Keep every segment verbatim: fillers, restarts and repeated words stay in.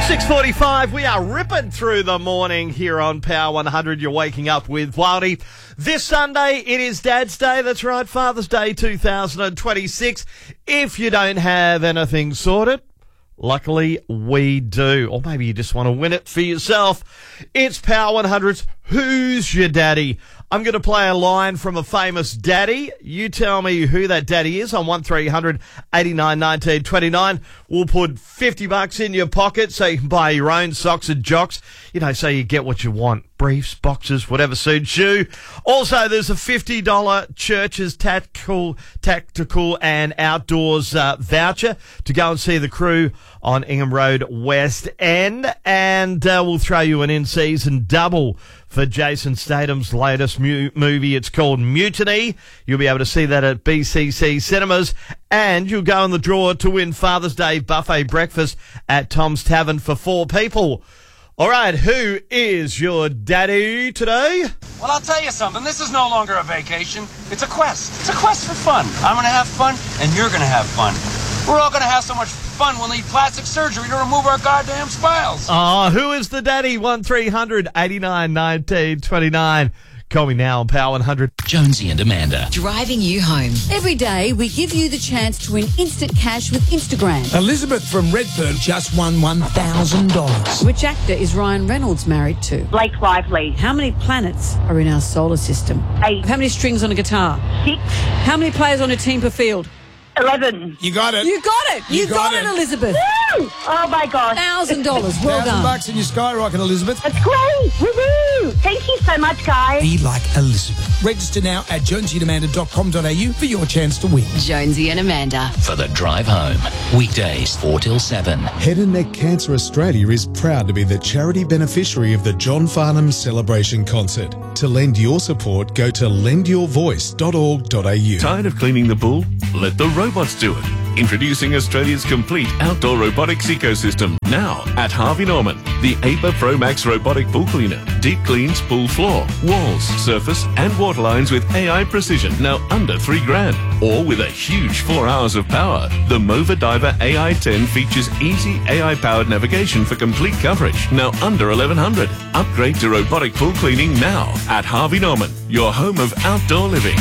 six forty-five, we are ripping through the morning here on Power one hundred. You're waking up with Wildy. This Sunday, it is Dad's Day. That's right, Father's Day two thousand twenty-six. If you don't have anything sorted, luckily we do. Or maybe you just want to win it for yourself. It's Power one hundred's Who's Your Daddy? I'm going to play a line from a famous daddy. You tell me who that daddy is on one three hundred eighty-nine nineteen twenty-nine. We'll put fifty bucks in your pocket so you can buy your own socks and jocks. You know, so you get what you want. Briefs, boxes, whatever suits you. Also, there's a fifty dollars Churches Tactical, Tactical and Outdoors uh, voucher to go and see the Crew on Ingham Road, West End. And uh, we'll throw you an in-season double for Jason Statham's latest mu- movie. It's called Mutiny. You'll be able to see that at B C C Cinemas. And you'll go in the draw to win Father's Day buffet breakfast at Tom's Tavern for four people. All right, who is your daddy today? Well, I'll tell you something. This is no longer a vacation. It's a quest. It's a quest for fun. I'm going to have fun, and you're going to have fun. We're all going to have so much fun, we'll need plastic surgery to remove our goddamn smiles. Oh, who is the daddy? one three hundred eighty-nine nineteen twenty-nine. Call me now on Power one hundred. Jonesy and Amanda. Driving you home. Every day, we give you the chance to win instant cash with Instagram. Elizabeth from Redfern just won one thousand dollars. Which actor is Ryan Reynolds married to? Blake Lively. How many planets are in our solar system? Eight. How many strings on a guitar? Six. How many players on a team per field? Eleven. You got it. You got it. You, You got, got it, it. Elizabeth. Woo! Oh my gosh. Thousand dollars. Well Thousand done. bucks in your skyrocket, Elizabeth. That's great. Woohoo! Thank you so much, guys. Be like Elizabeth. Register now at jonesy and amanda dot com dot a u for your chance to win. Jonesy and Amanda. For the drive home. Weekdays four till seven. Head and Neck Cancer Australia is proud to be the charity beneficiary of the John Farnham Celebration Concert. To lend your support, go to lend your voice dot org dot a u. Tired of cleaning the pool? Let the robots do it. Introducing Australia's complete outdoor robotics ecosystem now at Harvey Norman. The A P A Pro Max robotic pool cleaner deep cleans pool floor, walls, surface and water lines with A I precision, now under three grand. Or with a huge four hours of power, the Mova Diver A I ten features easy A I powered navigation for complete coverage, now under eleven hundred. Upgrade to robotic pool cleaning now at Harvey Norman, your home of outdoor living.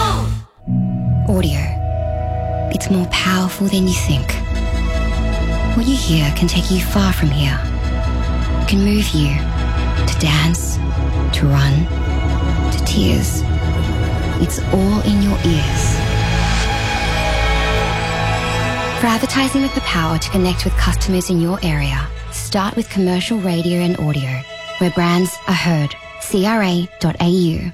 Audio. It's more powerful than you think. What you hear can take you far from here. It can move you to dance, to run, to tears. It's all in your ears. For advertising with the power to connect with customers in your area, start with commercial radio and audio, where brands are heard. C R A dot A U.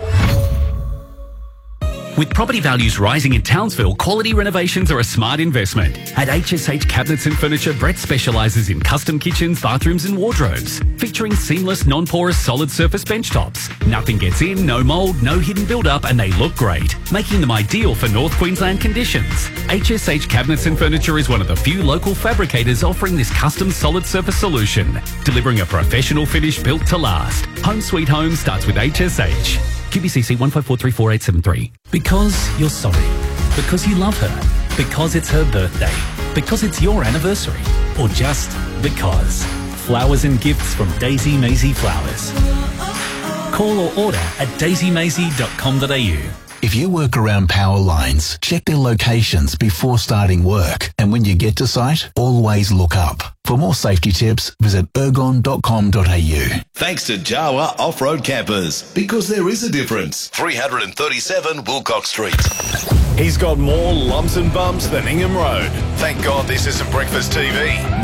With property values rising in Townsville, quality renovations are a smart investment. At H S H Cabinets and Furniture, Brett specialises in custom kitchens, bathrooms and wardrobes, featuring seamless, non-porous, solid surface bench tops. Nothing gets in, no mould, no hidden build-up, and they look great, making them ideal for North Queensland conditions. H S H Cabinets and Furniture is one of the few local fabricators offering this custom solid surface solution, delivering a professional finish built to last. Home Sweet Home starts with H S H. Q B C C one five four three four eight seven three. Because you're sorry. Because you love her. Because it's her birthday. Because it's your anniversary. Or just because. Flowers and gifts from Daisy Maisie Flowers. Call or order at daisy maisie dot com dot a u. If you work around power lines, check their locations before starting work. And when you get to site, always look up. For more safety tips, visit ergon dot com dot a u. Thanks to Jawa Off-Road Campers, because there is a difference. three thirty-seven Wilcox Street. He's got more lumps and bumps than Ingham Road. Thank God this isn't breakfast T V.